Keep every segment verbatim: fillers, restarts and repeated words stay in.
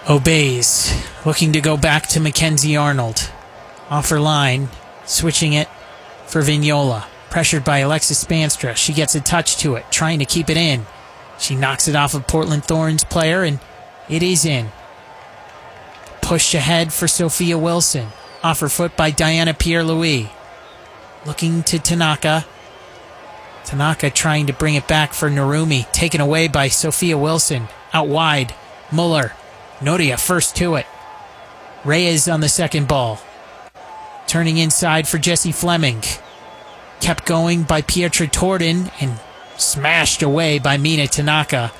Obeys, looking to go back to Mackenzie Arnold. Off her line, switching it for Vignola. Pressured by Alexis Spanstra. She gets a touch to it, trying to keep it in. She knocks it off of Portland Thorns player, and it is in. Pushed ahead for Sophia Wilson. Off her foot by Diana Pierre-Louis. Looking to Tanaka. Tanaka trying to bring it back for Narumi. Taken away by Sophia Wilson. Out wide. Muller. Nodia first to it. Reyes on the second ball. Turning inside for Jessie Fleming. Kept going by Pietra Torden and smashed away by Mina Tanaka.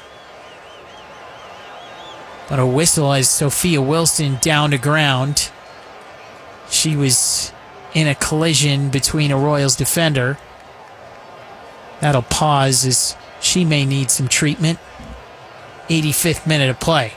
But a whistle as Sophia Wilson down to ground. She was in a collision between a Royals defender. That'll pause as she may need some treatment. eighty-fifth minute of play.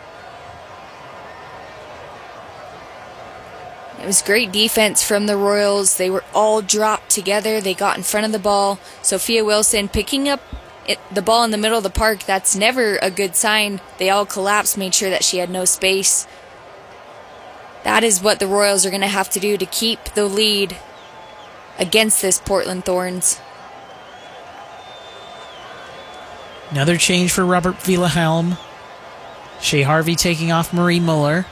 It was great defense from the Royals. They were all dropped together. They got in front of the ball. Sophia Wilson picking up it, the ball in the middle of the park. That's never a good sign. They all collapsed, made sure that she had no space. That is what the Royals are going to have to do to keep the lead against this Portland Thorns. Another change for Robert Villahelm. Shea Harvey taking off Marie Muller.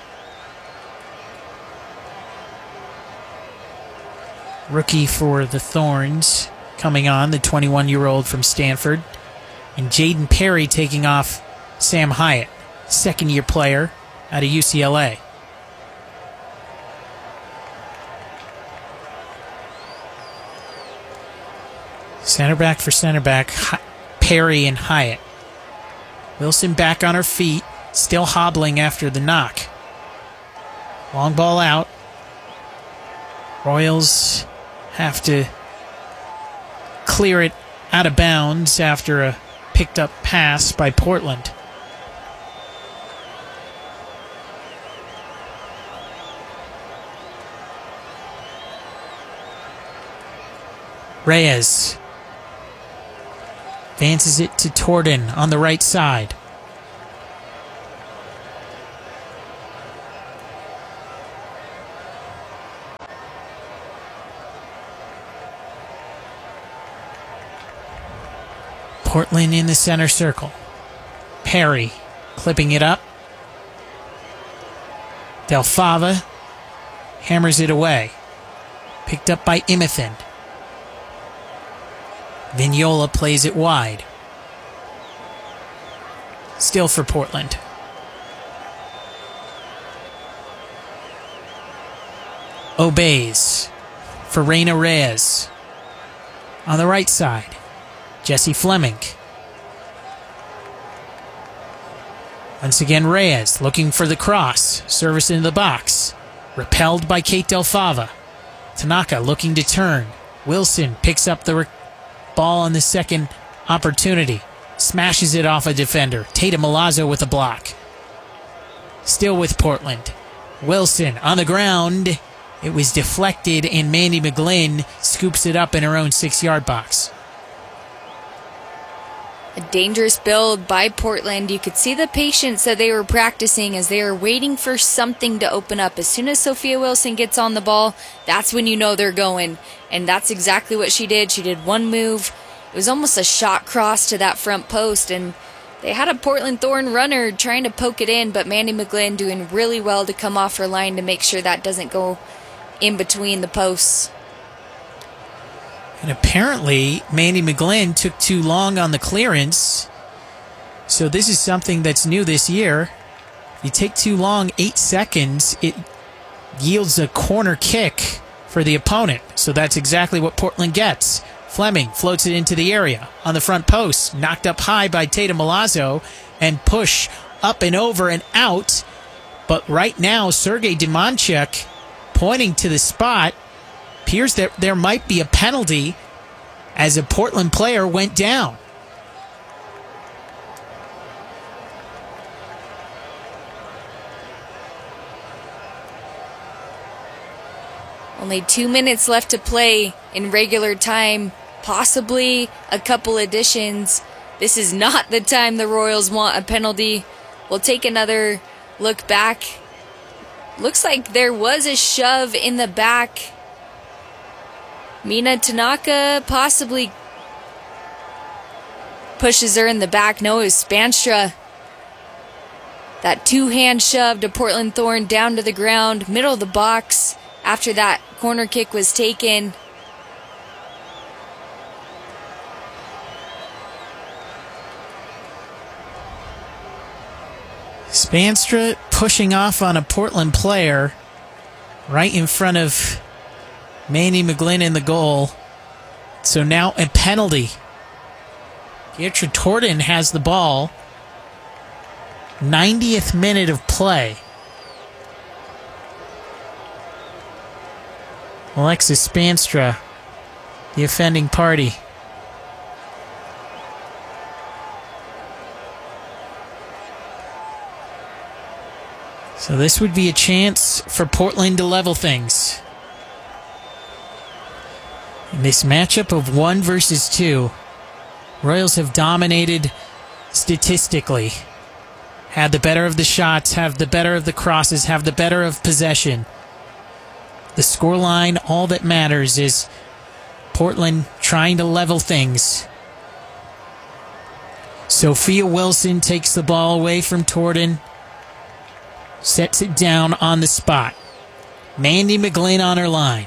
Rookie for the Thorns coming on, the twenty-one-year-old from Stanford. And Jaden Perry taking off Sam Hyatt, second-year player out of U C L A. Center back for center back, Perry and Hyatt. Wilson back on her feet, still hobbling after the knock. Long ball out. Royals have to clear it out of bounds after a picked up pass by Portland. Reyes advances it to Torden on the right side. Portland in the center circle. Perry clipping it up. Del Fava hammers it away. Picked up by Imethen. Vignola plays it wide. Still for Portland. Obeys for Reina Reyes. On the right side, Jessie Fleming. Once again, Reyes looking for the cross. Service into the box. Repelled by Kate Del Fava. Tanaka looking to turn. Wilson picks up the ball on the second opportunity. Smashes it off a defender. Tatum Milazzo with a block. Still with Portland. Wilson on the ground. It was deflected and Mandy McGlynn scoops it up in her own six-yard box. A dangerous build by Portland. You could see the patience that they were practicing as they were waiting for something to open up. As soon as Sophia Wilson gets on the ball, that's when you know they're going. And that's exactly what she did. She did one move. It was almost a shot cross to that front post. And they had a Portland Thorn runner trying to poke it in, but Mandy McGlynn doing really well to come off her line to make sure that doesn't go in between the posts. And apparently, Mandy McGlynn took too long on the clearance. So this is something that's new this year. You take too long, eight seconds, it yields a corner kick for the opponent. So that's exactly what Portland gets. Fleming floats it into the area on the front post. Knocked up high by Tatum Milazzo and push up and over and out. But right now, Sergei Dimanchek pointing to the spot. Appears that there might be a penalty as a Portland player went down. Only two minutes left to play in regular time, possibly a couple additions. This is not the time the Royals want a penalty. We'll take another look back. Looks like there was a shove in the back. Mina Tanaka possibly pushes her in the back. No, it was Spanstra. That two-hand shove to Portland Thorne down to the ground, middle of the box, after that corner kick was taken. Spanstra pushing off on a Portland player right in front of Mandy McGlynn in the goal. So now a penalty. Gertrude Torden has the ball. ninetieth minute of play. Alexis Spanstra, the offending party. So this would be a chance for Portland to level things. In this matchup of one versus two, Royals have dominated statistically. Had the better of the shots, have the better of the crosses, have the better of possession. The scoreline, all that matters is Portland trying to level things. Sophia Wilson takes the ball away from Torden. Sets it down on the spot. Mandy McGlynn on her line.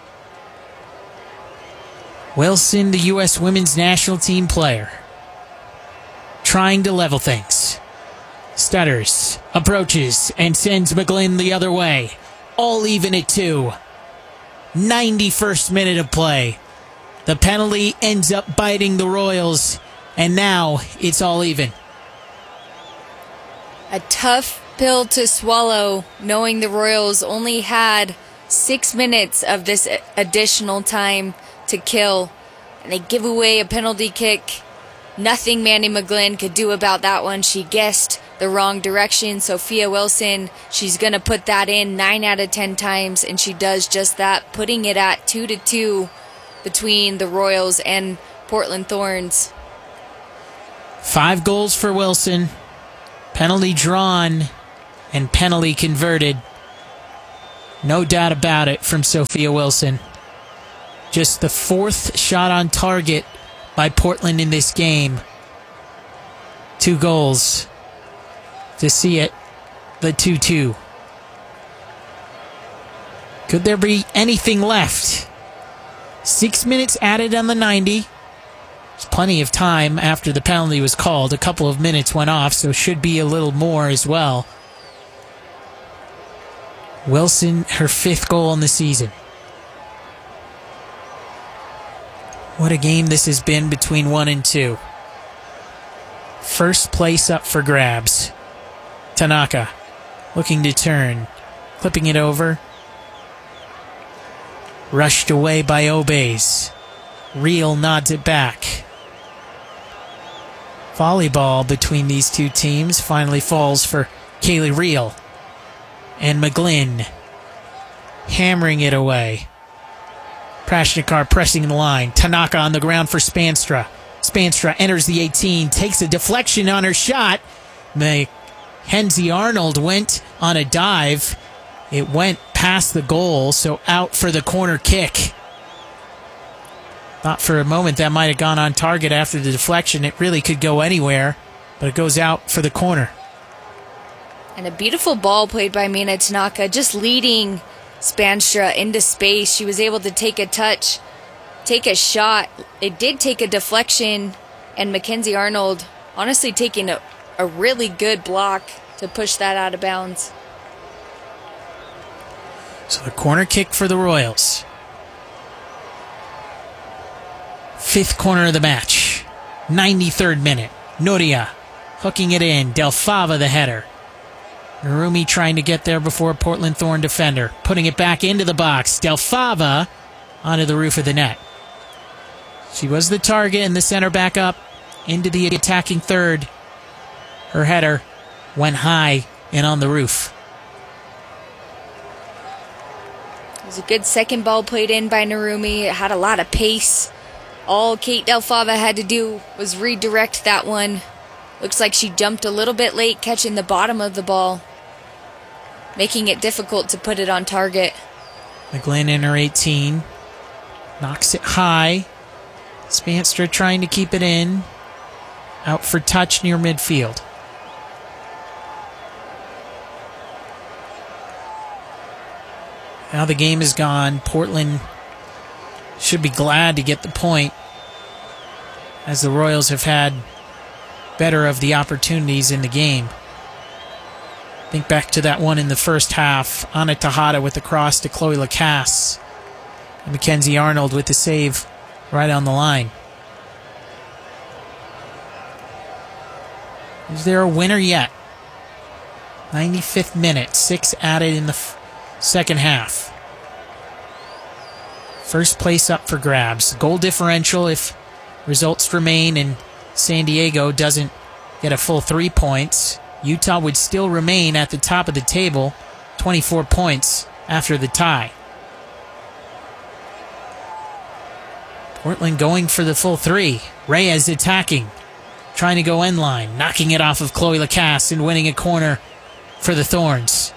Wilson, the U S women's national team player, trying to level things. Stutters, approaches, and sends McGlynn the other way. All even at two. ninety-first minute of play. The penalty ends up biting the Royals, and now it's all even. A tough pill to swallow, knowing the Royals only had six minutes of this additional time to kill, and they give away a penalty kick. Nothing Mandy McGlynn could do about that one. She guessed the wrong direction. Sophia Wilson, she's going to put that in nine out of ten times, and she does just that, putting it at two to two between the Royals and Portland Thorns. Five goals for Wilson. Penalty drawn and penalty converted. No doubt about it from Sophia Wilson. Just the fourth shot on target by Portland in this game. Two goals to see it, the two two. Could there be anything left? Six minutes added on the ninety. There's plenty of time after the penalty was called. A couple of minutes went off, so should be a little more as well. Wilson, her fifth goal in the season. What a game this has been between one and two. First place up for grabs. Tanaka looking to turn. Clipping it over. Rushed away by Obeys. Reel nods it back. Volleyball between these two teams finally falls for Kaylee Reel. And McGlynn hammering it away. Prashnikar pressing the line. Tanaka on the ground for Spanstra. Spanstra enters the eighteen, takes a deflection on her shot. Mackenzie Arnold went on a dive. It went past the goal, so out for the corner kick. Thought for a moment that might have gone on target after the deflection. It really could go anywhere, but it goes out for the corner. And a beautiful ball played by Mina Tanaka, just leading Spanstra into space. She was able to take a touch, take a shot. It did take a deflection, and Mackenzie Arnold honestly taking a, a really good block to push that out of bounds. So the corner kick for the Royals. Fifth corner of the match. ninety-third minute. Nuria hooking it in. Del Fava the header. Narumi trying to get there before a Portland Thorne defender. Putting it back into the box. Del Fava onto the roof of the net. She was the target, and the center back up into the attacking third. Her header went high and on the roof. It was a good second ball played in by Narumi. It had a lot of pace. All Kate Del Fava had to do was redirect that one. Looks like she jumped a little bit late, catching the bottom of the ball. making it difficult to put it on target. McGlynn in her eighteen. Knocks it high. Spanstra trying to keep it in. Out for touch near midfield. Now the game is gone. Portland should be glad to get the point, as the Royals have had better of the opportunities in the game. Think back to that one in the first half. Anna Tejada with the cross to Chloe Lacasse. And Mackenzie Arnold with the save right on the line. Is there a winner yet? ninety-fifth minute. Six added in the f- second half. First place up for grabs. Goal differential, if results remain and San Diego doesn't get a full three points, Utah would still remain at the top of the table, twenty-four points after the tie. Portland going for the full three. Reyes attacking, trying to go end line, knocking it off of Chloe Lacasse and winning a corner for the Thorns.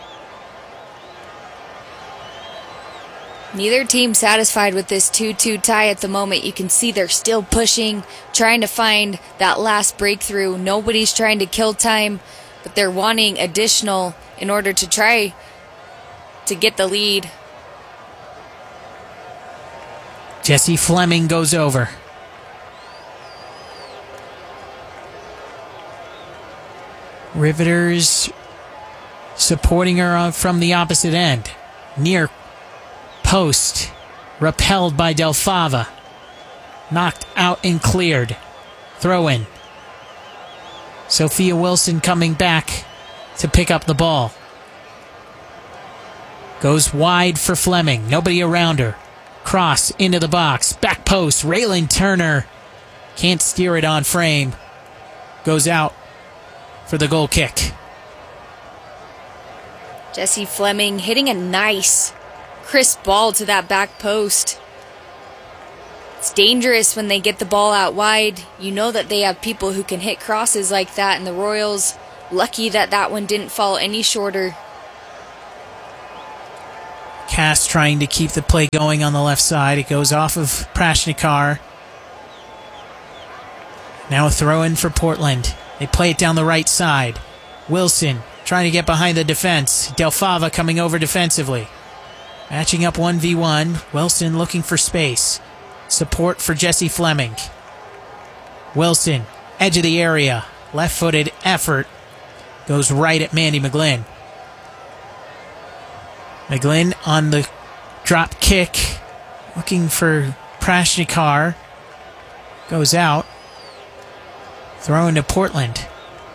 Neither team satisfied with this two two tie at the moment. You can see they're still pushing, trying to find that last breakthrough. Nobody's trying to kill time, but they're wanting additional in order to try to get the lead. Jessie Fleming goes over. Riveters supporting her from the opposite end. Near post, repelled by Del Fava. Knocked out and cleared. Throw in. Sophia Wilson coming back to pick up the ball. Goes wide for Fleming. Nobody around her. Cross into the box. Back post. Raylan Turner can't steer it on frame. Goes out for the goal kick. Jessie Fleming hitting a nice, crisp ball to that back post. It's dangerous when they get the ball out wide. You know that they have people who can hit crosses like that, and the Royals, lucky that that one didn't fall any shorter. Cass trying to keep the play going on the left side. It goes off of Prashnikar. Now a throw in for Portland. They play it down the right side. Wilson trying to get behind the defense. Del Fava coming over defensively. Matching up one v one. Wilson looking for space. Support for Jessie Fleming. Wilson, edge of the area. Left-footed effort. Goes right at Mandy McGlynn. McGlynn on the drop kick. Looking for Prashnikar. Goes out. Throw into Portland.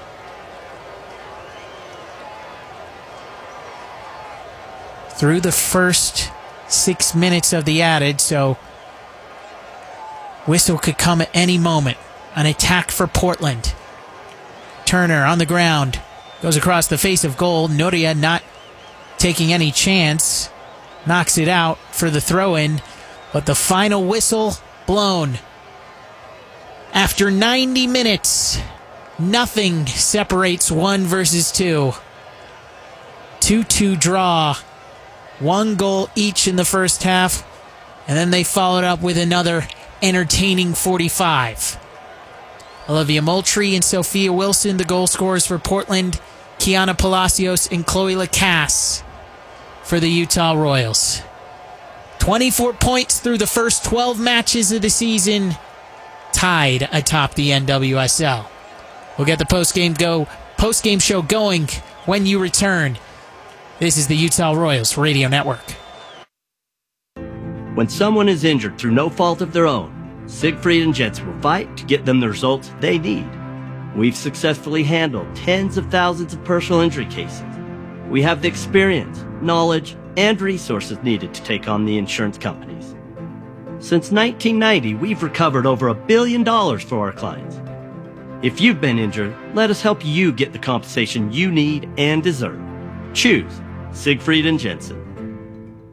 Through the first six minutes of the added, so whistle could come at any moment. An attack for Portland. Turner on the ground. Goes across the face of goal. Noria not taking any chance. Knocks it out for the throw-in. But the final whistle blown. After ninety minutes, nothing separates one versus two. two two draw. One goal each in the first half. And then they followed up with another entertaining forty-five. Olivia Moultrie and Sophia Wilson, the goal scorers for Portland. Kiana Palacios and Chloe Lacasse for the Utah Royals. twenty-four points through the first twelve matches of the season. Tied atop the N W S L. We'll get the post-game go, post-game show going when you return. This is the Utah Royals Radio Network. When someone is injured through no fault of their own, Siegfried and Jensen will fight to get them the results they need. We've successfully handled tens of thousands of personal injury cases. We have the experience, knowledge, and resources needed to take on the insurance companies. Since nineteen ninety, we've recovered over a billion dollars for our clients. If you've been injured, let us help you get the compensation you need and deserve. Choose Siegfried and Jensen.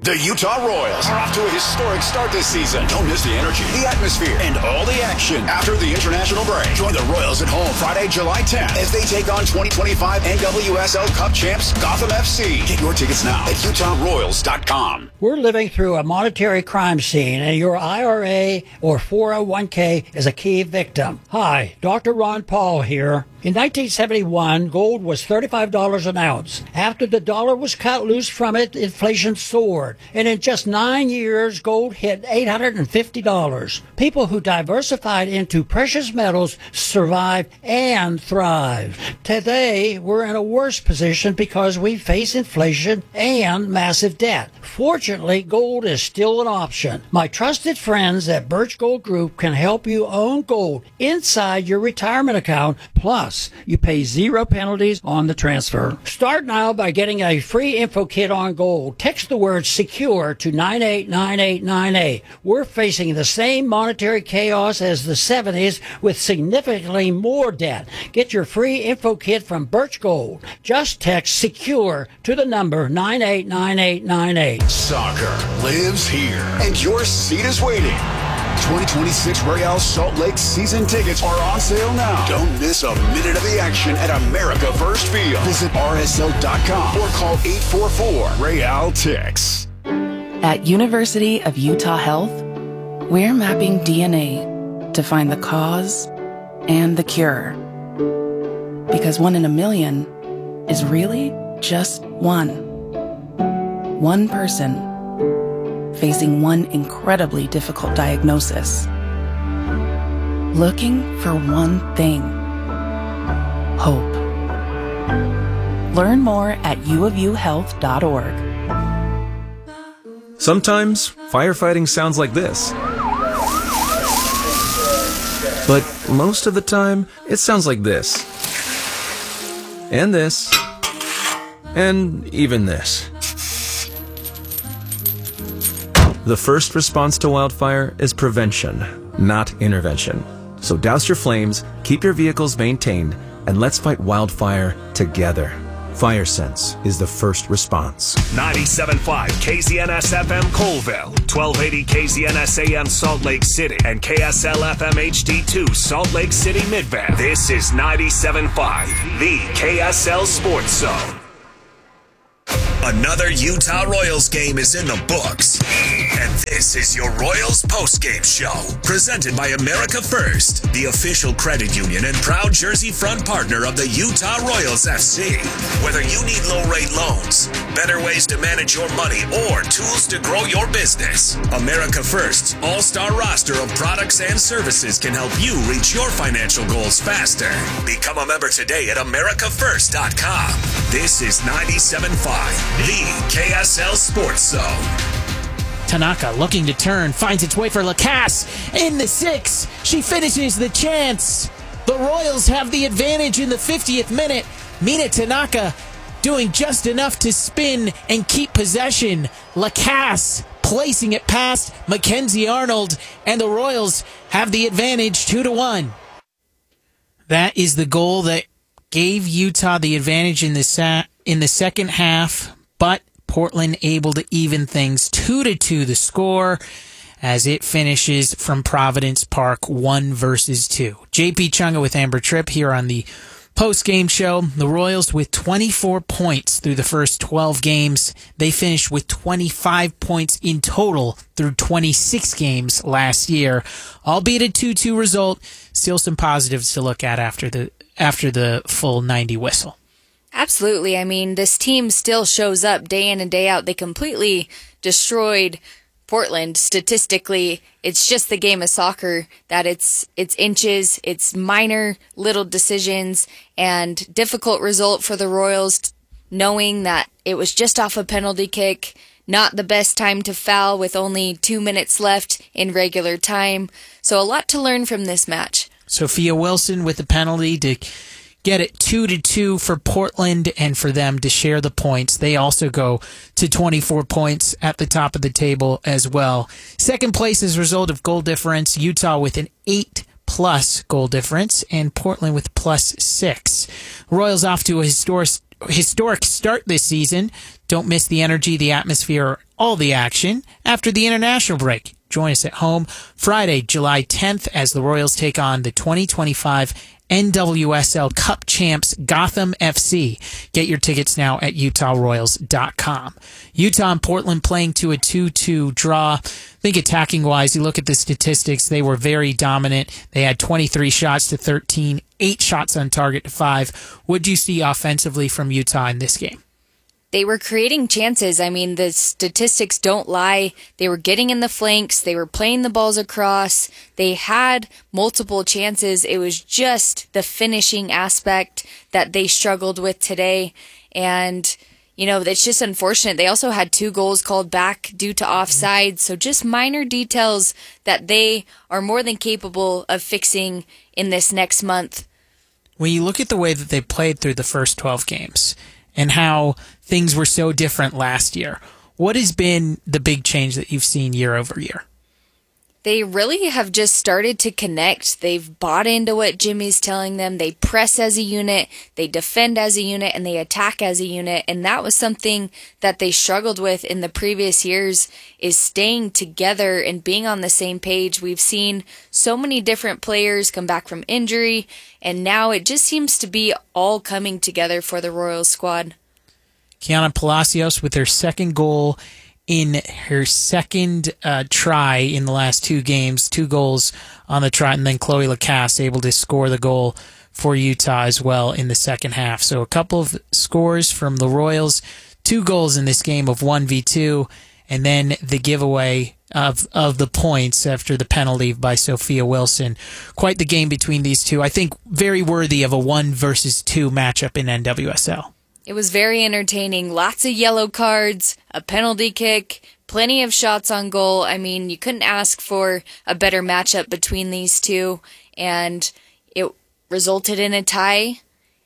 The Utah Royals are off to a historic start this season. Don't miss the energy, the atmosphere, and all the action after the international break. Join the Royals at home Friday, July tenth as they take on twenty twenty-five N W S L Cup champs Gotham F C. Get your tickets now at Utah Royals dot com. We're living through a monetary crime scene, and your I R A or four oh one k is a key victim. Hi, Doctor Ron Paul here. In nineteen seventy-one, gold was thirty-five dollars an ounce. After the dollar was cut loose from it, inflation soared. And in just nine years, gold hit eight hundred fifty dollars. People who diversified into precious metals survived and thrived. Today, we're in a worse position because we face inflation and massive debt. Fortunately, gold is still an option. My trusted friends at Birch Gold Group can help you own gold inside your retirement account. Plus, you pay zero penalties on the transfer. Start now by getting a free info kit on gold. Text the word SECURE to nine eight nine eight nine eight. We're facing the same monetary chaos as the seventies with significantly more debt. Get your free info kit from Birch Gold. Just text SECURE to the number nine eight nine eight nine eight. Soccer lives here, and your seat is waiting. twenty twenty-six Real Salt Lake season tickets are on sale now. Don't miss a minute of the action at America First Field. Visit R S L dot com or call eight four four Real Tix. At University of Utah Health, we're mapping D N A to find the cause and the cure. Because one in a million is really just one. One person facing one incredibly difficult diagnosis, looking for one thing: hope. Learn more at u of u health dot org. Sometimes firefighting sounds like this. But most of the time, it sounds like this. And this. And even this. The first response to wildfire is prevention, not intervention. So douse your flames, keep your vehicles maintained, and let's fight wildfire together. FireSense is the first response. ninety-seven point five K Z N S F M Colville, twelve eighty K Z N S A M Salt Lake City, and K S L F M H D two Salt Lake City Midvale. This is ninety-seven point five, the K S L Sports Zone. Another Utah Royals game is in the books. And this is your Royals postgame show, presented by America First, the official credit union and proud jersey front partner of the Utah Royals F C. Whether you need low-rate loans, better ways to manage your money, or tools to grow your business, America First's all-star roster of products and services can help you reach your financial goals faster. Become a member today at America First dot com. This is ninety-seven point five, the K S L Sports Zone. Tanaka looking to turn, finds its way for Lacasse in the six. She finishes the chance. The Royals have the advantage in the fiftieth minute. Mina Tanaka doing just enough to spin and keep possession. Lacasse placing it past Mackenzie Arnold, and the Royals have the advantage two to one. That is the goal that gave Utah the advantage in the sa- in the second half, but Portland able to even things two to two the score as it finishes from Providence Park one versus two. J P Chunga with Amber Tripp here on the post-game show. The Royals with twenty-four points through the first twelve games. They finished with twenty-five points in total through twenty-six games last year. Albeit a two two result, still some positives to look at after the after the full ninety whistle. Absolutely. I mean, this team still shows up day in and day out. They completely destroyed Portland statistically. It's just the game of soccer that it's it's inches, it's minor little decisions, and difficult result for the Royals, knowing that it was just off a penalty kick, not the best time to foul with only two minutes left in regular time. So a lot to learn from this match. Sophia Wilson with the penalty to get it two to two for Portland and for them to share the points. They also go to twenty-four points at the top of the table as well. Second place as a result of goal difference, Utah with an eight plus goal difference and Portland with plus six. Royals off to a historic historic start this season. Don't miss the energy, the atmosphere, all the action after the international break. Join us at home Friday, July tenth, as the Royals take on the twenty twenty-five N W S L Cup champs Gotham F C. Get your tickets now at utah royals dot com. Utah and Portland playing to a two two draw. I think attacking-wise, you look at the statistics, they were very dominant. They had twenty-three shots to thirteen, eight shots on target to five. What do you see offensively from Utah in this game? They were creating chances. I mean, the statistics don't lie. They were getting in the flanks. They were playing the balls across. They had multiple chances. It was just the finishing aspect that they struggled with today. And, you know, it's just unfortunate. They also had two goals called back due to offside. So just minor details that they are more than capable of fixing in this next month. When you look at the way that they played through the first twelve games, and how things were so different last year, what has been the big change that you've seen year over year? They really have just started to connect. They've bought into what Jimmy's telling them. They press as a unit, they defend as a unit, and they attack as a unit. And that was something that they struggled with in the previous years, is staying together and being on the same page. We've seen so many different players come back from injury, and now it just seems to be all coming together for the Royals squad. Kiana Palacios with her second goal in her second uh, try in the last two games, two goals on the trot, and then Chloe Lacasse able to score the goal for Utah as well in the second half. So a couple of scores from the Royals, two goals in this game of one v two, and then the giveaway of of the points after the penalty by Sophia Wilson. Quite the game between these two. I think very worthy of a one versus two matchup in N W S L. It was very entertaining. Lots of yellow cards, a penalty kick, plenty of shots on goal. I mean, you couldn't ask for a better matchup between these two, and it resulted in a tie.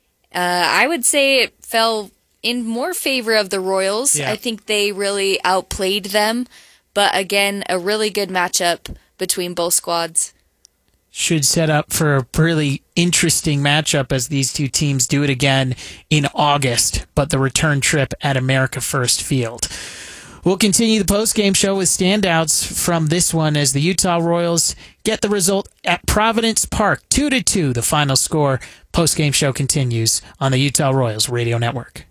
Uh, I would say it fell in more favor of the Royals. Yeah. I think they really outplayed them, but again, a really good matchup between both squads. Should set up for a really interesting matchup as these two teams do it again in August, but the return trip at America First Field. We'll continue the post-game show with standouts from this one as the Utah Royals get the result at Providence Park, two to two, the final score. Post-game show continues on the Utah Royals Radio Network.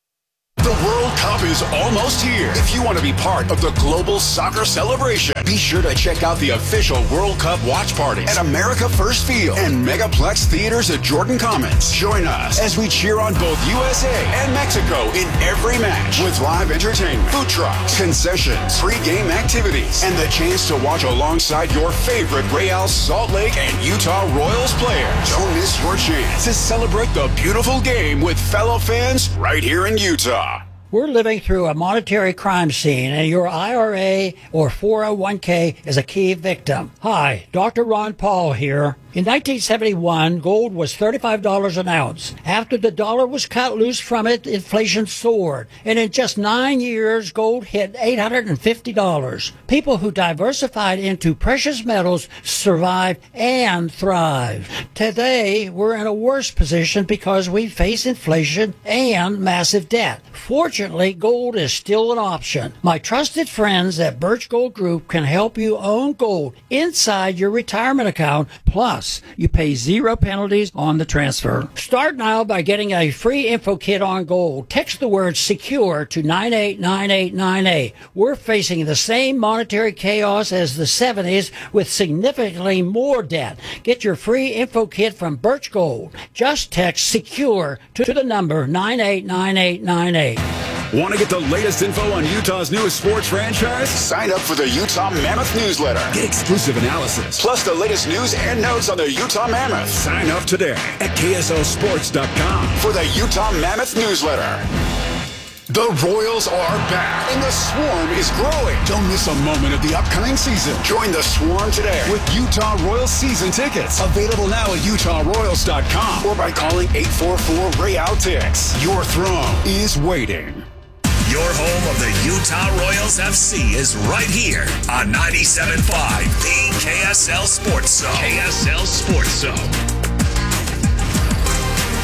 The World Cup is almost here. If you want to be part of the global soccer celebration, be sure to check out the official World Cup watch parties at America First Field and Megaplex Theaters at Jordan Commons. Join us as we cheer on both U S A and Mexico in every match with live entertainment, food trucks, concessions, pre-game activities, and the chance to watch alongside your favorite Real Salt Lake and Utah Royals players. Don't miss your chance to celebrate the beautiful game with fellow fans right here in Utah. We're living through a monetary crime scene, and your I R A or four oh one k is a key victim. Hi, Doctor Ron Paul here. In nineteen seventy-one, gold was thirty-five dollars an ounce. After the dollar was cut loose from it, inflation soared. And in just nine years, gold hit eight hundred fifty dollars. People who diversified into precious metals survived and thrived. Today, we're in a worse position because we face inflation and massive debt. Fortunately, gold is still an option. My trusted friends at Birch Gold Group can help you own gold inside your retirement account. Plus, you pay zero penalties on the transfer. Start now by getting a free info kit on gold. Text the word SECURE to nine eight nine eight nine eight. We're facing the same monetary chaos as the seventies with significantly more debt. Get your free info kit from Birch Gold. Just text SECURE to the number nine eight nine eight nine eight. Want to get the latest info on Utah's newest sports franchise? Sign up for the Utah Mammoth newsletter. Get exclusive analysis, plus the latest news and notes on the Utah Mammoth. Sign up today at K S L sports dot com for the Utah Mammoth newsletter. The Royals are back, and the Swarm is growing. Don't miss a moment of the upcoming season. Join the Swarm today with Utah Royals season tickets. Available now at utah royals dot com or by calling eight four four Real Tix. Your throne is waiting. Your home of the Utah Royals F C is right here on ninety-seven point five, the K S L Sports Zone. K S L Sports Zone.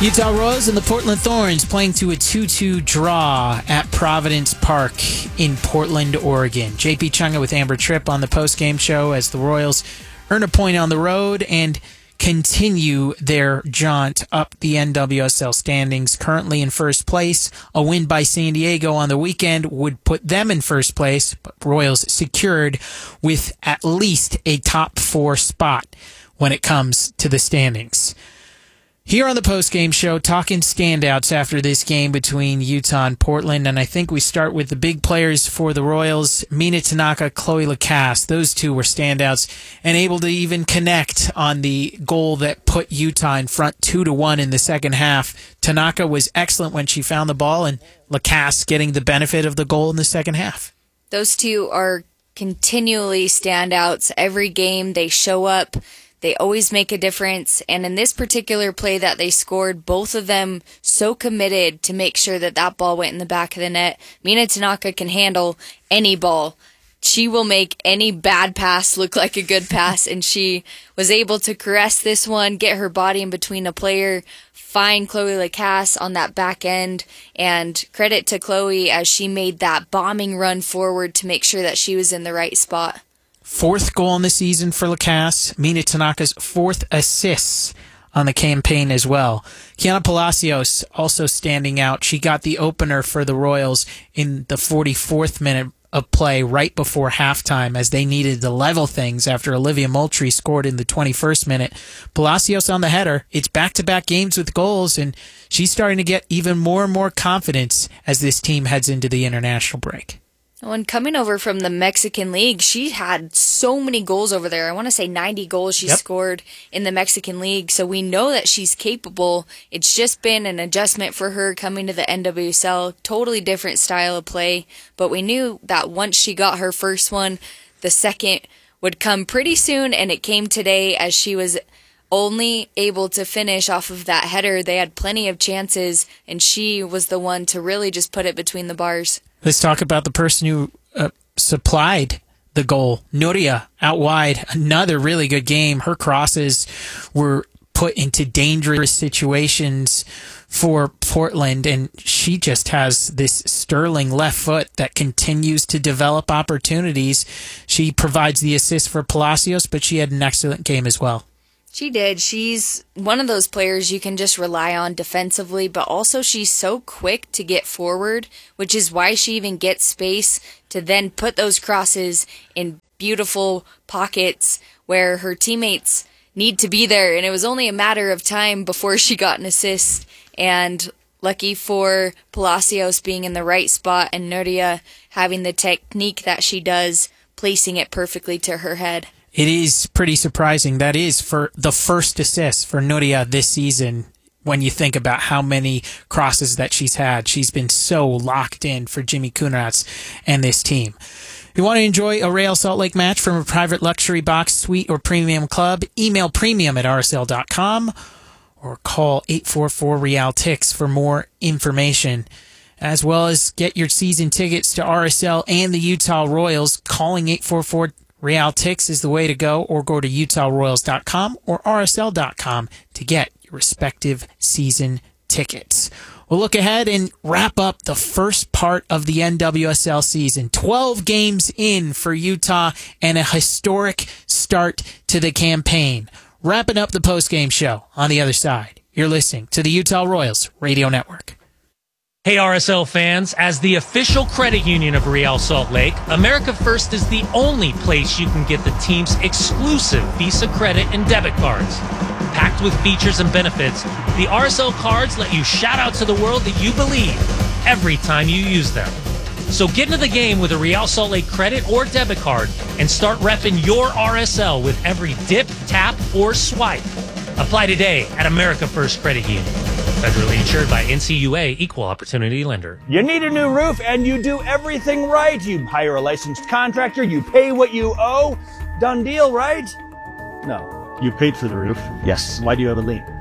Utah Royals and the Portland Thorns playing to a two two draw at Providence Park in Portland, Oregon. J P Chunga with Amber Tripp on the post-game show as the Royals earn a point on the road and continue their jaunt up the N W S L standings. Currently in first place, a win by San Diego on the weekend would put them in first place, but Royals secured with at least a top four spot when it comes to the standings. Here on the post-game show, talking standouts after this game between Utah and Portland, and I think we start with the big players for the Royals, Mina Tanaka, Chloe Lacasse. Those two were standouts and able to even connect on the goal that put Utah in front two to one in the second half. Tanaka was excellent when she found the ball, and Lacasse getting the benefit of the goal in the second half. Those two are continually standouts. Every game they show up. They always make a difference, and in this particular play that they scored, both of them so committed to make sure that that ball went in the back of the net. Mina Tanaka can handle any ball. She will make any bad pass look like a good pass, and she was able to caress this one, get her body in between a player, find Chloe Lacasse on that back end, and credit to Chloe as she made that bombing run forward to make sure that she was in the right spot. Fourth goal in the season for Lacasse. Mina Tanaka's fourth assists on the campaign as well. Kiana Palacios also standing out. She got the opener for the Royals in the forty-fourth minute of play right before halftime as they needed to level things after Olivia Moultrie scored in the twenty-first minute. Palacios on the header. It's back-to-back games with goals, and she's starting to get even more and more confidence as this team heads into the international break. When coming over from the Mexican League, she had so many goals over there. I want to say ninety goals she yep. scored in the Mexican League. So we know that she's capable. It's just been an adjustment for her coming to the N W S L. Totally different style of play. But we knew that once she got her first one, the second would come pretty soon. And it came today as she was only able to finish off of that header. They had plenty of chances, and she was the one to really just put it between the bars. Let's talk about the person who uh, supplied the goal. Nuria out wide. Another really good game. Her crosses were put into dangerous situations for Portland, and she just has this sterling left foot that continues to develop opportunities. She provides the assist for Palacios, but she had an excellent game as well. She did. She's one of those players you can just rely on defensively, but also she's so quick to get forward, which is why she even gets space to then put those crosses in beautiful pockets where her teammates need to be there. And it was only a matter of time before she got an assist. And lucky for Palacios being in the right spot and Nuria having the technique that she does, placing it perfectly to her head. It is pretty surprising. That is for the first assist for Nuria this season when you think about how many crosses that she's had. She's been so locked in for Jimmy Kunratz and this team. If you want to enjoy a Real Salt Lake match from a private luxury box, suite, or premium club, email premium at R S L dot com or call eight four four Real Tix for more information, as well as get your season tickets to R S L and the Utah Royals. Calling eight four four Real Tix is the way to go, or go to Utah Royals dot com or R S L dot com to get your respective season tickets. We'll look ahead and wrap up the first part of the N W S L season. twelve games in for Utah and a historic start to the campaign. Wrapping up the post-game show on the other side. You're listening to the Utah Royals Radio Network. Hey R S L fans, as the official credit union of Real Salt Lake, America First is the only place you can get the team's exclusive Visa credit and debit cards. Packed with features and benefits, the R S L cards let you shout out to the world that you believe every time you use them. So get into the game with a Real Salt Lake credit or debit card and start repping your R S L with every dip, tap, or swipe. Apply today at America First Credit Union. Federally insured by N C U A, Equal Opportunity Lender. You need a new roof and you do everything right. You hire a licensed contractor, you pay what you owe. Done deal, right? No. You paid for the roof. Yes. Why do you have a lien?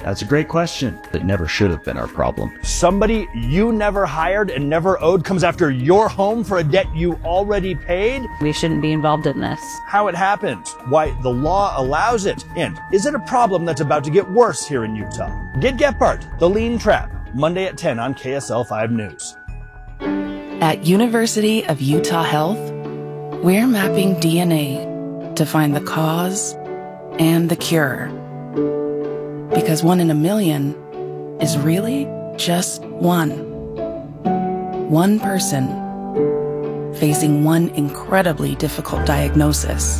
That's a great question. It never should have been our problem. Somebody you never hired and never owed comes after your home for a debt you already paid? We shouldn't be involved in this. How it happened, why the law allows it, and is it a problem that's about to get worse here in Utah? Get Gephardt, The Lien Trap, Monday at ten on K S L five News. At University of Utah Health, we're mapping D N A to find the cause and the cure. Because one in a million is really just one. One person facing one incredibly difficult diagnosis.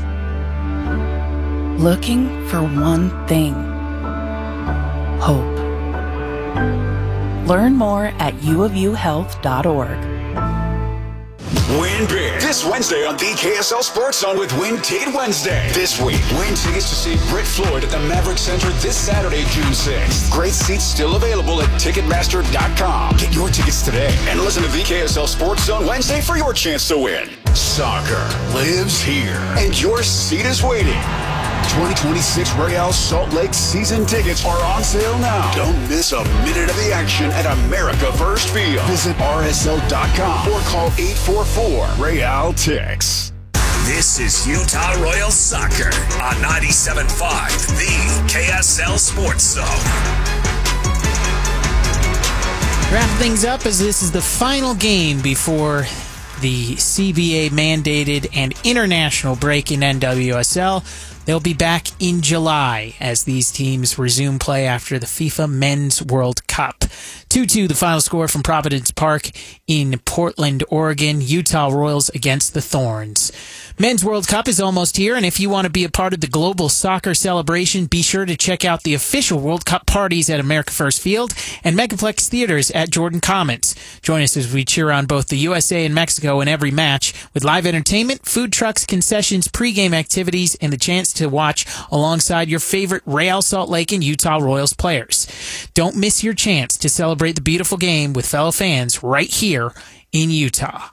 Looking for one thing. Hope. Learn more at u of u health dot org. Win big this Wednesday on the K S L Sports Zone with Win Ticket Wednesday. This week, win tickets to see Britt Floyd at the Maverick Center this Saturday, June sixth. Great seats still available at ticketmaster dot com. Get your tickets today and listen to the K S L Sports Zone Wednesday for your chance to win. Soccer lives here, and your seat is waiting. twenty twenty-six Real Salt Lake season tickets are on sale now. Don't miss a minute of the action at America First Field. Visit R S L dot com or call eight four four Real Tix. This is Utah Royals Soccer on ninety-seven point five, the K S L Sports Zone. Wrap things up as this is the final game before the C B A mandated and international break in N W S L. They'll be back in July as these teams resume play after the FIFA Men's World Cup. two two the final score from Providence Park in Portland, Oregon. Utah Royals against the Thorns. Men's World Cup is almost here, and if you want to be a part of the global soccer celebration, be sure to check out the official World Cup parties at America First Field and Megaplex Theaters at Jordan Commons. Join us as we cheer on both the U S A and Mexico in every match with live entertainment, food trucks, concessions, pregame activities, and the chance to watch alongside your favorite Real Salt Lake and Utah Royals players. Don't miss your chance to celebrate the beautiful game with fellow fans right here in Utah.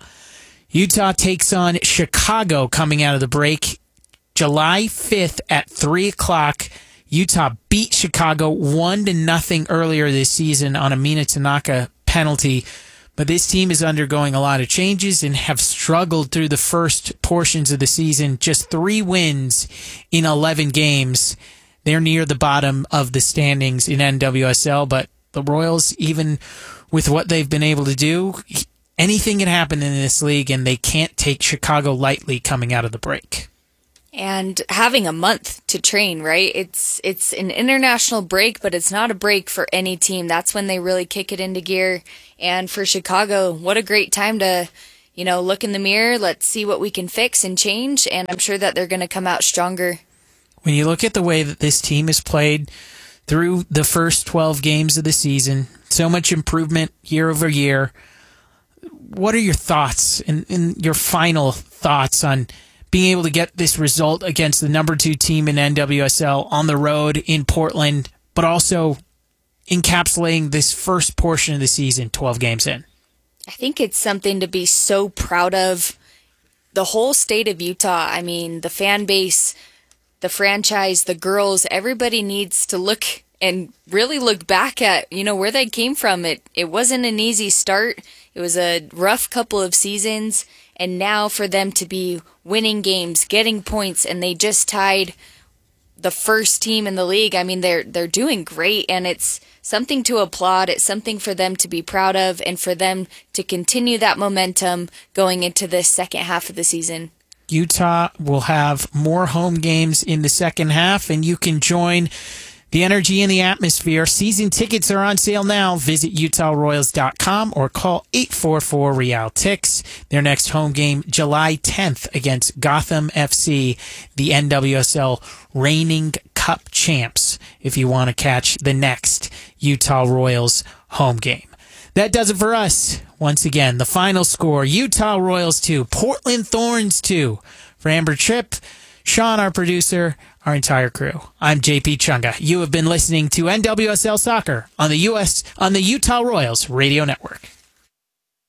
Utah takes on Chicago coming out of the break July fifth at three o'clock. Utah beat Chicago one to nothing earlier this season on a Mina Tanaka penalty. But this team is undergoing a lot of changes and have struggled through the first portions of the season. Just three wins in eleven games. They're near the bottom of the standings in N W S L, but the Royals, even with what they've been able to do, anything can happen in this league, and they can't take Chicago lightly coming out of the break. And having a month to train, right? It's it's an international break, but it's not a break for any team. That's when they really kick it into gear. And for Chicago, what a great time to, you know, look in the mirror. Let's see what we can fix and change. And I'm sure that they're going to come out stronger. When you look at the way that this team has played through the first twelve games of the season, so much improvement year over year. What are your thoughts and, and your final thoughts on being able to get this result against the number two team in N W S L on the road in Portland, but also encapsulating this first portion of the season, twelve games in? I think it's something to be so proud of. The whole state of Utah, I mean, the fan base, the franchise, the girls, everybody needs to look and really look back at, you know, where they came from. It it wasn't an easy start. It was a rough couple of seasons. And now for them to be winning games, getting points, and they just tied the first team in the league. I mean, they're they're doing great, and it's something to applaud. It's something for them to be proud of, and for them to continue that momentum going into this second half of the season. Utah will have more home games in the second half, and you can join the energy and the atmosphere. Season tickets are on sale now. Visit utah royals dot com or call eight four four Real Tix. Their next home game, July tenth against Gotham F C, the N W S L reigning Cup champs, if you want to catch the next Utah Royals home game. That does it for us. Once again, the final score, Utah Royals two, Portland Thorns two. For Amber Tripp, Sean, our producer, our entire crew, I'm J P Chunga. You have been listening to N W S L Soccer on the U S on the Utah Royals Radio Network.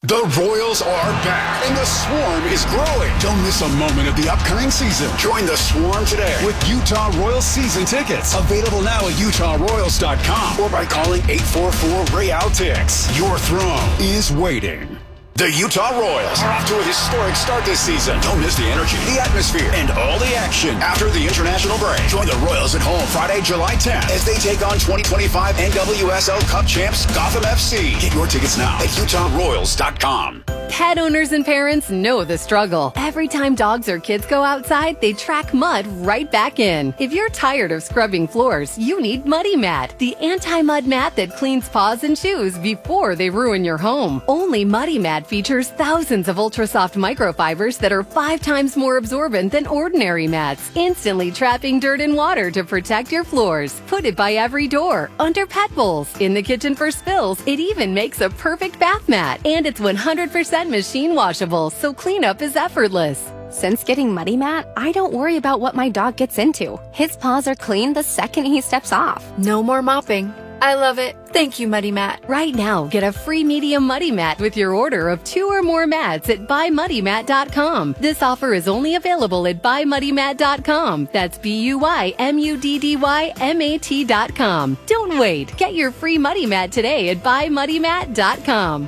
The Royals are back, and the Swarm is growing. Don't miss a moment of the upcoming season. Join the Swarm today with Utah Royals season tickets. Available now at utah royals dot com or by calling eight four four Real Tix. Your throne is waiting. The Utah Royals are off to a historic start this season. Don't miss the energy, the atmosphere, and all the action after the international break. Join the Royals at home Friday, July tenth as they take on twenty twenty-five N W S L Cup champs Gotham F C. Get your tickets now at utah royals dot com. Pet owners and parents know the struggle. Every time dogs or kids go outside, they track mud right back in. If you're tired of scrubbing floors, you need Muddy Mat, the anti-mud mat that cleans paws and shoes before they ruin your home. Only Muddy Mat features thousands of ultra-soft microfibers that are five times more absorbent than ordinary mats, instantly trapping dirt and water to protect your floors. Put it by every door, under pet bowls, in the kitchen for spills. It even makes a perfect bath mat. And it's one hundred percent machine washable, so cleanup is effortless. Since getting Muddy Mat, I don't worry about what my dog gets into. His paws are clean the second he steps off. No more mopping. I love it. Thank you, Muddy Mat. Right now, get a free medium Muddy Mat with your order of two or more mats at buy muddy mat dot com. This offer is only available at buy muddy mat dot com. That's B U Y M U D D Y M A T dot com. Don't wait. Get your free Muddy Mat today at buy muddy mat dot com.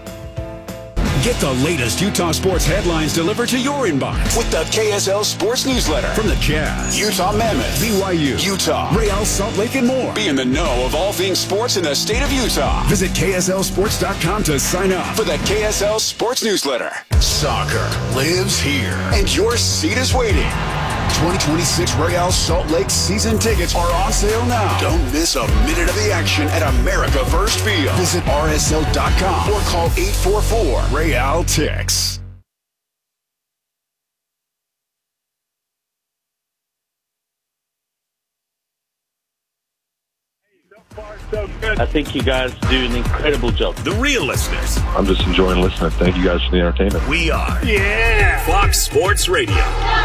Get the latest Utah sports headlines delivered to your inbox with the K S L Sports Newsletter. From the Jazz, Utah Mammoth, B Y U, Utah, Real Salt Lake, and more. Be in the know of all things sports in the state of Utah. Visit K S L sports dot com to sign up for the K S L Sports Newsletter. Soccer lives here, and your seat is waiting. twenty twenty-six Real Salt Lake season tickets are on sale now. Don't miss a minute of the action at America First Field. Visit R S L dot com or call eight four four Real Tix. I think you guys do an incredible job. The real listeners. I'm just enjoying listening. Thank you guys for the entertainment. We are. Yeah. Fox Sports Radio.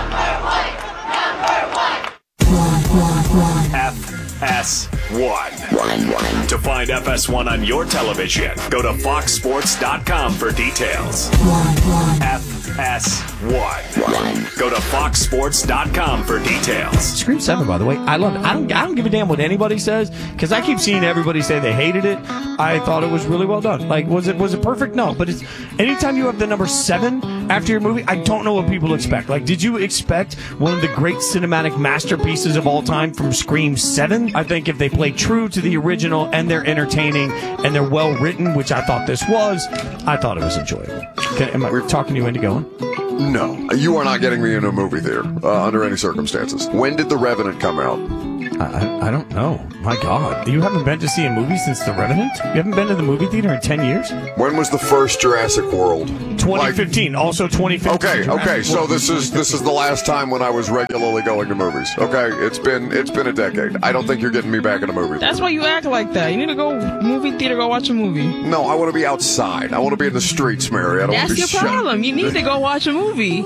F S one. One, one. To find F S one on your television, go to fox sports dot com for details. F S one. Go to fox sports dot com for details. Scream seven, by the way, I love it. I don't, I don't give a damn what anybody says, because I keep seeing everybody say they hated it. I thought it was really well done. Like, was it was it perfect? No, but it's anytime you have the number seven after your movie, I don't know what people expect. Like, did you expect one of the great cinematic masterpieces of all time from Scream seven? I think if they play true to the original and they're entertaining and they're well written, which I thought this was, I thought it was enjoyable. Okay, am I talking you into going? No, you are not getting me into a movie theater uh, under any circumstances. When did The Revenant come out? I, I don't know. My God. You haven't been to see a movie since The Revenant? You haven't been to the movie theater in ten years? When was the first Jurassic World? twenty fifteen. Like, also twenty fifteen. Okay, Jurassic okay. So World. this is this is the last time when I was regularly going to movies. Okay, it's been it's been a decade. I don't think you're getting me back in a movie theater. That's why you act like that. You need to go movie theater, go watch a movie. No, I want to be outside. I want to be in the streets, Mary. I don't That's want to your be problem. shut. You need to go watch a movie.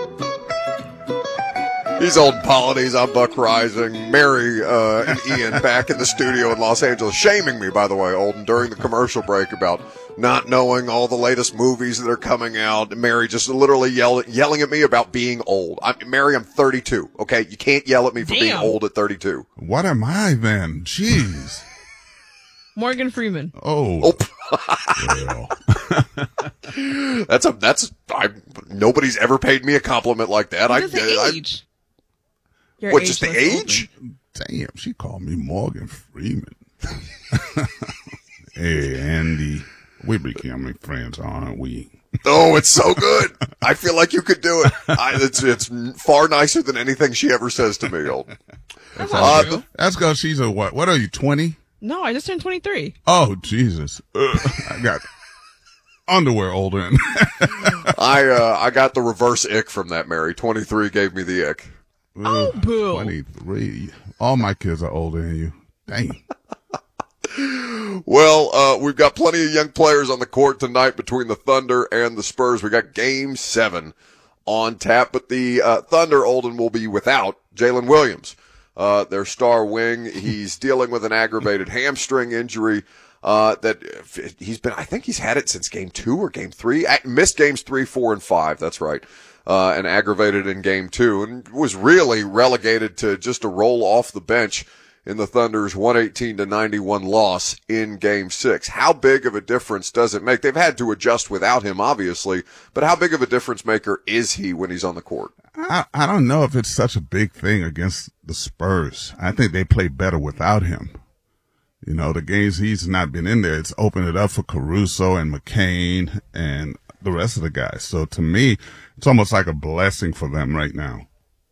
These old polonies, I'm Buck Rising. Mary uh, and Ian back in the studio in Los Angeles, shaming me, by the way, Olden, during the commercial break about not knowing all the latest movies that are coming out. Mary just literally yell, yelling at me about being old. I'm, Mary, I'm thirty-two, okay? You can't yell at me for Damn. being old at thirty-two. What am I then? Jeez. Morgan Freeman. Oh. oh. that's a, that's, I, nobody's ever paid me a compliment like that. I, I, age. I What, just the age? Damn, she called me Morgan Freeman. Hey, Andy, we becoming friends, aren't we? Oh, it's so good. I feel like you could do it. I, it's it's far nicer than anything she ever says to me. Old. That's uh, because that's because she's a what? What are you, twenty? No, I just turned twenty-three. Oh, Jesus. Ugh, I got underwear older. I uh, I got the reverse ick from that, Mary. twenty-three gave me the ick. Oh, boo. twenty-three. All my kids are older than you. Dang. Well, uh, we've got plenty of young players on the court tonight between the Thunder and the Spurs. We got game seven on tap, but the uh, Thunder, Olden, will be without Jalen Williams, uh, their star wing. He's dealing with an aggravated hamstring injury. Uh, that he's been, I think he's had it since game two or game three. Missed games three, four, and five. That's right. Uh, and aggravated in game two, and was really relegated to just a roll off the bench in the Thunder's one eighteen to ninety-one loss in game six. How big of a difference does it make? They've had to adjust without him, obviously, but how big of a difference maker is he when he's on the court? I, I don't know if it's such a big thing against the Spurs. I think they play better without him. You know, the games he's not been in there, it's opened it up for Caruso and McCain and the rest of the guys. So to me, it's almost like a blessing for them right now.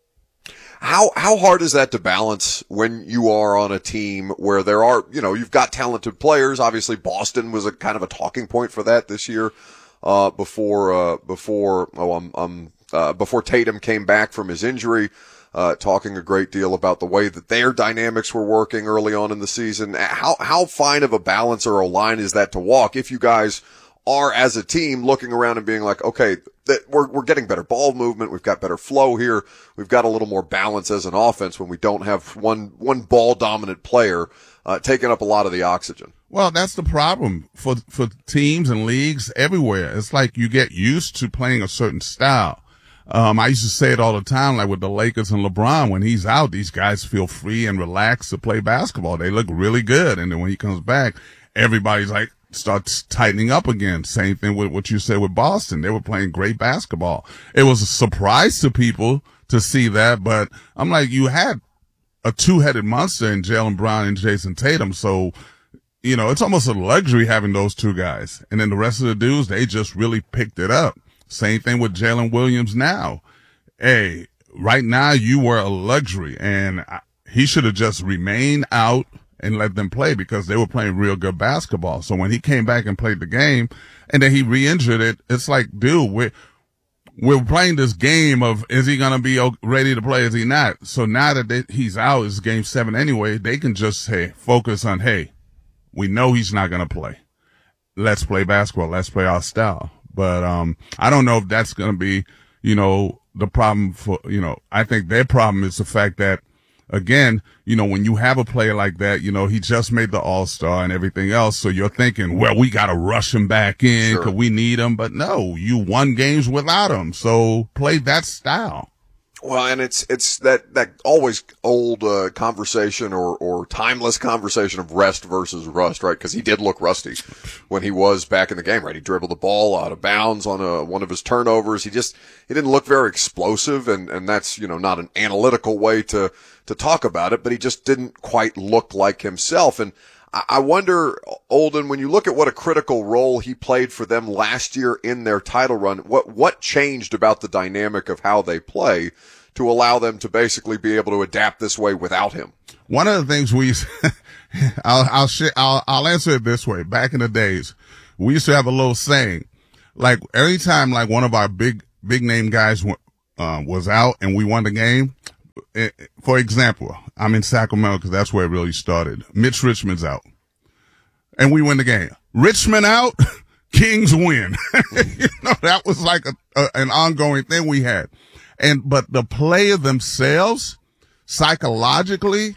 How how hard is that to balance when you are on a team where there are, you know, you've got talented players. Obviously, Boston was a kind of a talking point for that this year, uh, before uh, before oh um um uh, before Tatum came back from his injury. Uh, talking a great deal about the way that their dynamics were working early on in the season. How, how fine of a balance or a line is that to walk if you guys are as a team looking around and being like, okay, that we're, we're getting better ball movement. We've got better flow here. We've got a little more balance as an offense when we don't have one, one ball dominant player, uh, taking up a lot of the oxygen. Well, that's the problem for, for teams and leagues everywhere. It's like you get used to playing a certain style. Um, I used to say it all the time, like with the Lakers and LeBron, when he's out, these guys feel free and relaxed to play basketball. They look really good. And then when he comes back, everybody's like, starts tightening up again. Same thing with what you said with Boston. They were playing great basketball. It was a surprise to people to see that, but I'm like, you had a two-headed monster in Jaylen Brown and Jason Tatum. So, you know, it's almost a luxury having those two guys. And then the rest of the dudes, they just really picked it up. Same thing with Jalen Williams now. Hey, right now you were a luxury, and he should have just remained out and let them play because they were playing real good basketball. So when he came back and played the game and then he re-injured it, it's like, dude, we're, we're playing this game of, is he going to be ready to play? Is he not? So now that they, he's out, it's game seven anyway, they can just say, focus on, hey, we know he's not going to play. Let's play basketball. Let's play our style. But, um, I don't know if that's going to be, you know, the problem for, you know, I think their problem is the fact that, again, you know, when you have a player like that, you know, he just made the All-Star and everything else. So you're thinking, well, we got to rush him back in because Sure. we need him. But no, you won games without him. So play that style. Well, and it's, it's that, that always old, uh, conversation or, or timeless conversation of rest versus rust, right? Cause he did look rusty when he was back in the game, right? He dribbled the ball out of bounds on a, one of his turnovers. He just, he didn't look very explosive. And, and that's, you know, not an analytical way to, to talk about it, but he just didn't quite look like himself. And I wonder, Olden, when you look at what a critical role he played for them last year in their title run, what, what changed about the dynamic of how they play to allow them to basically be able to adapt this way without him? One of the things we, I'll, I'll, sh- I'll, I'll answer it this way. Back in the days, we used to have a little saying, like every time like one of our big, big name guys, uh, was out and we won the game. For example, I'm in Sacramento because that's where it really started. Mitch Richmond's out. And we win the game. Richmond out, Kings win. You know, that was like a, a, an ongoing thing we had. And, but the player themselves, psychologically,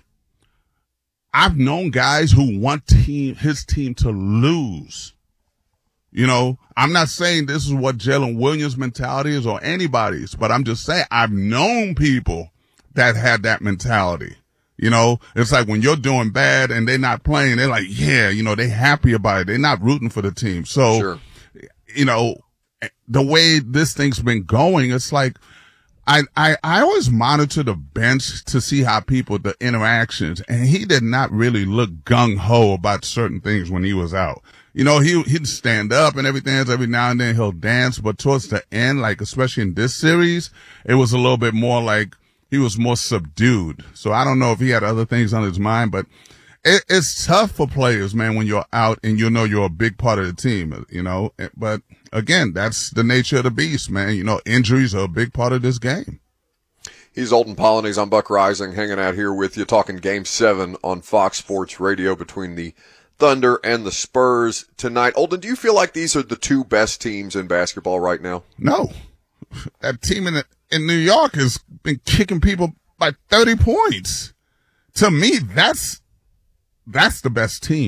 I've known guys who want team, his team to lose. You know, I'm not saying this is what Jalen Williams' mentality is or anybody's, but I'm just saying I've known people that had that mentality. You know, it's like when you're doing bad and they're not playing, they're like, yeah, you know, they're happy about it. They're not rooting for the team. So, Sure. you know, the way this thing's been going, it's like, I, I, I always monitor the bench to see how people, the interactions, and he did not really look gung ho about certain things when he was out. You know, he, he'd stand up and everything else. Every now and then he'll dance, but towards the end, like, especially in this series, it was a little bit more like, he was more subdued. So I don't know if he had other things on his mind, but it, it's tough for players, man, when you're out and you know you're a big part of the team, you know. But again, that's the nature of the beast, man. You know, injuries are a big part of this game. He's Olden Polynice. I'm Buck Rising, hanging out here with you, talking Game seven on Fox Sports Radio between the Thunder and the Spurs tonight. Olden, do you feel like these are the two best teams in basketball right now? No. That team in the, in New York has been kicking people by thirty points. To me, that's, that's the best team.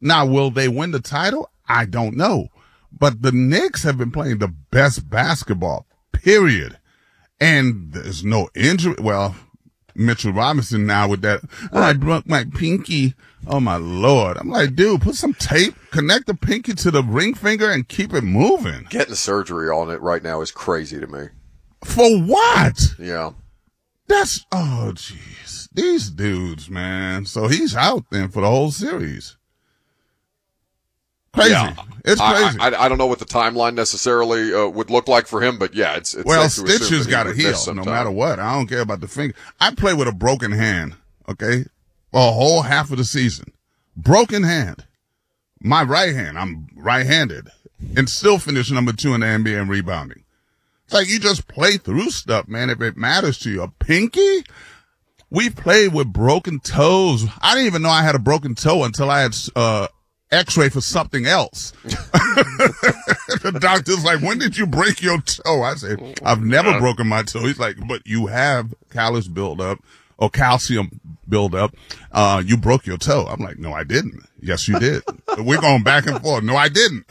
Now, will they win the title? I don't know. But the Knicks have been playing the best basketball, period. And there's no injury. Well, Mitchell Robinson now with that, oh, I broke my pinky. Oh, my Lord. I'm like, dude, put some tape, connect the pinky to the ring finger and keep it moving. Getting surgery on it right now is crazy to me. For what? Yeah. That's, oh, jeez. These dudes, man. So he's out then for the whole series. Crazy. Yeah. It's crazy. I, I, I don't know what the timeline necessarily uh, would look like for him, but yeah, it's, it's well, safe to assume Stitches that got to heal no matter what. I don't care about the finger. I play with a broken hand, okay, a whole half of the season. Broken hand. My right hand, I'm right-handed, and still finish number two in the N B A in rebounding. It's like you just play through stuff, man, if it matters to you. A pinky? We played with broken toes. I didn't even know I had a broken toe until I had uh x-ray for something else. The doctor's like, when did you break your toe? I said, I've never broken my toe. He's like, but you have callus buildup or calcium buildup. Uh, you broke your toe. I'm like, no, I didn't. Yes, you did. We're going back and forth. No, I didn't.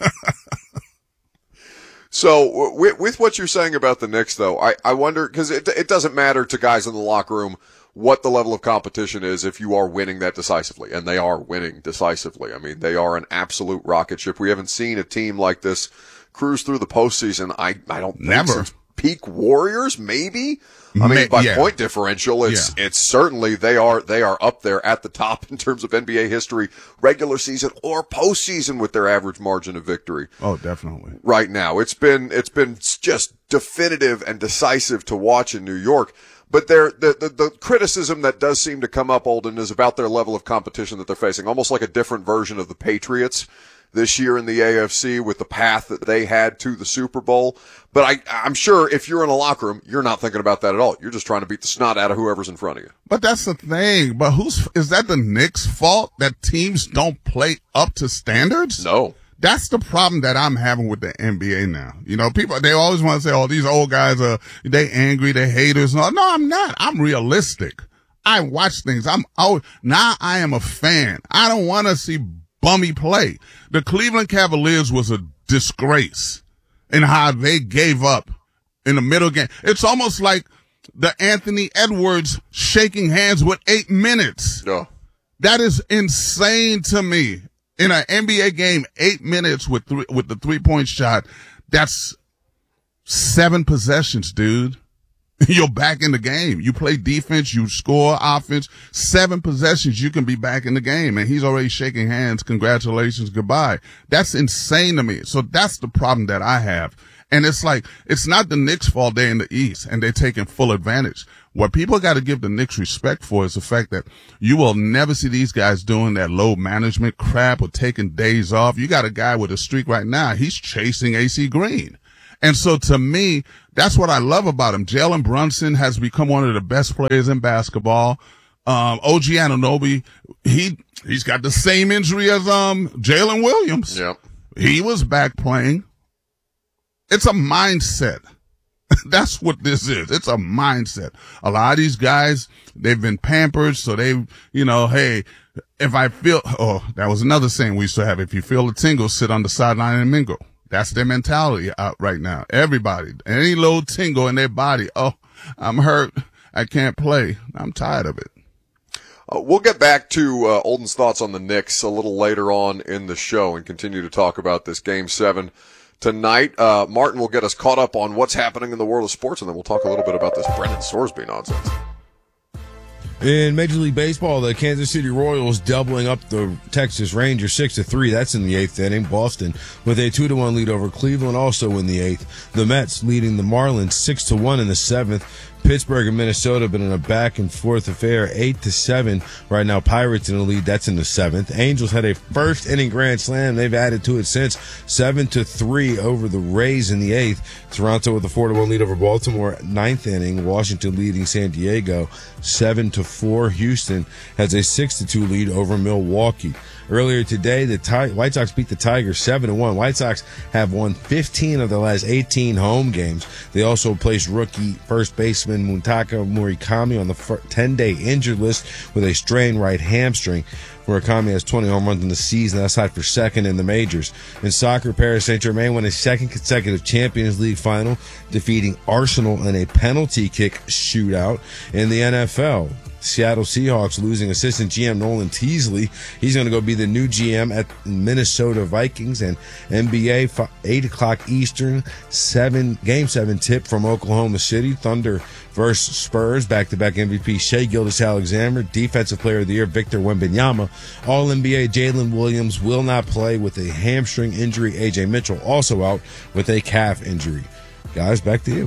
So with, with what you're saying about the Knicks, though, I, I wonder, because it, it doesn't matter to guys in the locker room what the level of competition is if you are winning that decisively, and they are winning decisively. I mean, they are an absolute rocket ship. We haven't seen a team like this cruise through the postseason. I, I don't think Never. since peak Warriors, maybe. I mean, by yeah. point differential, it's yeah. it's certainly they are they are up there at the top in terms of N B A history, regular season or postseason with their average margin of victory. Oh, definitely. Right now, it's been it's been just definitive and decisive to watch in New York. But there, the, the the criticism that does seem to come up, Olden, is about their level of competition that they're facing, almost like a different version of the Patriots this year in the A F C with the path that they had to the Super Bowl. But I, I'm sure if you're in a locker room, you're not thinking about that at all. You're just trying to beat the snot out of whoever's in front of you. But that's the thing. But who's, is that the Knicks' fault that teams don't play up to standards? No. That's the problem that I'm having with the N B A now. You know, people, they always want to say, oh, these old guys are, they angry, they haters. No, no, I'm not. I'm realistic. I watch things. I'm, oh, now I am a fan. I don't want to see bummy play. The Cleveland Cavaliers was a disgrace in how they gave up in the middle game. It's almost like the Anthony Edwards shaking hands with eight minutes. No. That is insane to me. In an N B A game, eight minutes with three, with the three-point shot, that's seven possessions, dude. You're back in the game. You play defense, you score offense, seven possessions, you can be back in the game. And he's already shaking hands. Congratulations, goodbye. That's insane to me. So that's the problem that I have. And it's like, it's not the Knicks' fault they're in the East and they're taking full advantage. What people got to give the Knicks respect for is the fact that you will never see these guys doing that load management crap or taking days off. You got a guy with a streak right now. He's chasing A C Green. And so to me, that's what I love about him. Jalen Brunson has become one of the best players in basketball. Um, O G Anunoby, he, he's got the same injury as, um, Jalen Williams. Yep. He was back playing. It's a mindset. That's what this is. It's a mindset. A lot of these guys, they've been pampered, so they, you know, hey, if I feel, oh, that was another saying we used to have. If you feel a tingle, sit on the sideline and mingle. That's their mentality out right now. Everybody, any little tingle in their body, oh, I'm hurt. I can't play. I'm tired of it. Uh, we'll get back to uh, Olden's thoughts on the Knicks a little later on in the show and continue to talk about this Game seven tonight. Uh, Martin will get us caught up on what's happening in the world of sports, and then we'll talk a little bit about this Brendan Sorsby nonsense. In Major League Baseball, the Kansas City Royals doubling up the Texas Rangers six to three. That's in the eighth inning. Boston with a two to one lead over Cleveland, also in the eighth. The Mets leading the Marlins six to one in the seventh. Pittsburgh and Minnesota been in a back and forth affair, eight to seven. Right now, Pirates in the lead. That's in the seventh. Angels had a first inning grand slam. They've added to it since, seven to three over the Rays in the eighth. Toronto with a four to one lead over Baltimore, ninth inning. Washington leading San Diego, seven to four. Houston has a six to two lead over Milwaukee. Earlier today, the Ti- White Sox beat the Tigers seven to one. White Sox have won fifteen of their last eighteen home games. They also placed rookie first baseman Muntaka Murakami on the ten-day injured list with a strained right hamstring. Murakami has twenty home runs in the season. That's tied for second in the majors. In soccer, Paris Saint-Germain won a second consecutive Champions League final, defeating Arsenal in a penalty kick shootout. In the N F L, Seattle Seahawks losing assistant G M Nolan Teasley. He's going to go be the new G M at Minnesota Vikings. And N B A, eight o'clock Eastern, seven game seven tip from Oklahoma City. Thunder versus Spurs. Back-to-back M V P Shai Gilgeous-Alexander. Defensive Player of the Year Victor Wembanyama. All N B A Jalen Williams will not play with a hamstring injury. A J Mitchell also out with a calf injury. Guys, back to you.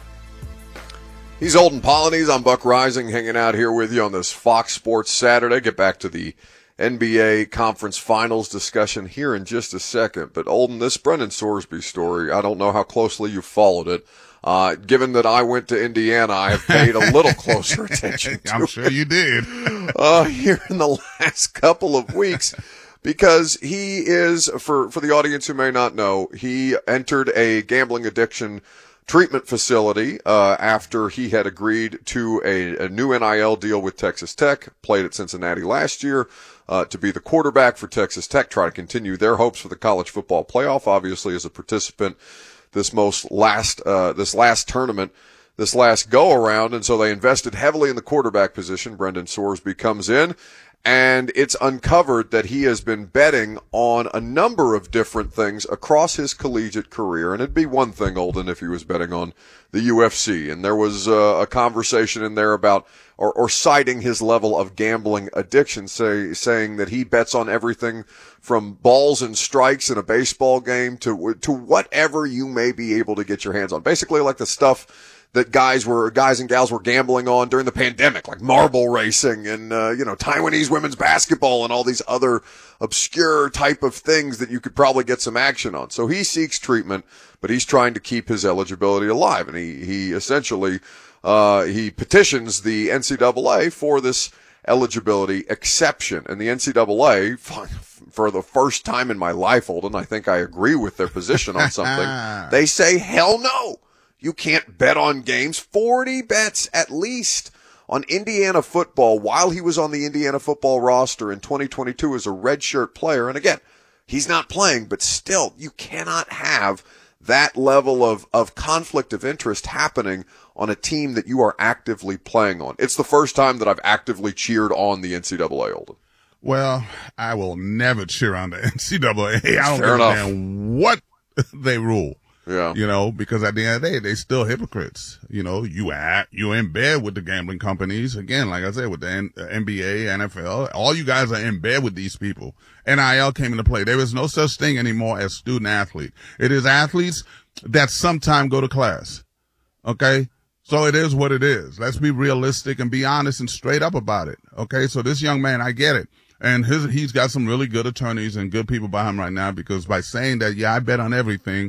He's Olden Polynice. I'm Buck Rising, hanging out here with you on this Fox Sports Saturday. Get back to the N B A Conference Finals discussion here in just a second. But, Olden, this Brendan Sorsby story, I don't know how closely you followed it. Uh, given that I went to Indiana, I have paid a little closer attention to I'm sure you did. uh, here in the last couple of weeks. Because he is, for, for the audience who may not know, he entered a gambling addiction treatment facility uh after he had agreed to a, a new N I L deal with Texas Tech, played at Cincinnati last year uh to be the quarterback for Texas Tech, try to continue their hopes for the college football playoff, obviously as a participant this most last uh this last tournament, this last go around, and so they invested heavily in the quarterback position. Brendan Sorsby comes in, and it's uncovered that he has been betting on a number of different things across his collegiate career. And it'd be one thing, Olden, if he was betting on the U F C. And there was uh, a conversation in there about, or, or citing his level of gambling addiction, say, saying that he bets on everything from balls and strikes in a baseball game to, to whatever you may be able to get your hands on. Basically like the stuff that guys were, guys and gals were gambling on during the pandemic, like marble racing and, uh, you know, Taiwanese women's basketball and all these other obscure type of things that you could probably get some action on. So he seeks treatment, but he's trying to keep his eligibility alive. And he, he essentially, uh, he petitions the N C double A for this eligibility exception. And the N C double A, for the first time in my life, Olden, I think I agree with their position on something. They say, hell no. You can't bet on games. forty bets at least on Indiana football while he was on the Indiana football roster in twenty twenty-two as a redshirt player. And again, he's not playing, but still, you cannot have that level of, of conflict of interest happening on a team that you are actively playing on. It's the first time that I've actively cheered on the N C double A, Olden. Well, I will never cheer on the N C double A. I don't Fair give a enough. damn what they rule. Yeah. You know, because at the end of the day, they still hypocrites. You know, you at, you're in bed with the gambling companies. Again, like I said, with the N- N B A, N F L, all you guys are in bed with these people. N I L came into play. There is no such thing anymore as student athlete. It is athletes that sometime go to class. Okay? So it is what it is. Let's be realistic and be honest and straight up about it. Okay? So this young man, I get it. And his, he's got some really good attorneys and good people behind him right now, because by saying that, yeah, I bet on everything,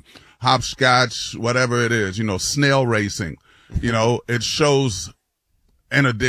hopscotch, whatever it is, you know, snail racing, you know, it shows an addiction.